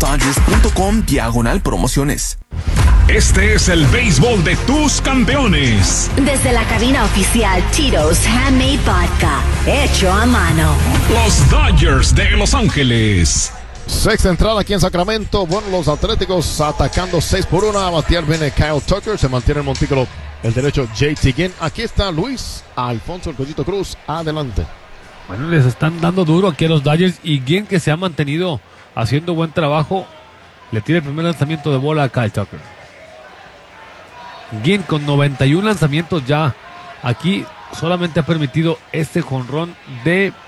www.dodgers.com/promociones. Este es el béisbol de tus campeones. Desde la cabina oficial Tito's Handmade Vodka, hecho a mano. Los Dodgers de Los Ángeles. Sexta entrada aquí en Sacramento. Bueno, los Atléticos atacando 6-1. A batear viene Kyle Tucker. Se mantiene el montículo el derecho JT Ginn. Aquí está Luis Alfonso El Pollito Cruz. Adelante. Bueno, les están dando duro aquí a los Dodgers. Y Ginn, que se ha mantenido haciendo buen trabajo, le tira el primer lanzamiento de bola a Kyle Tucker. Ginn con 91 lanzamientos ya. Aquí solamente ha permitido este jonrón de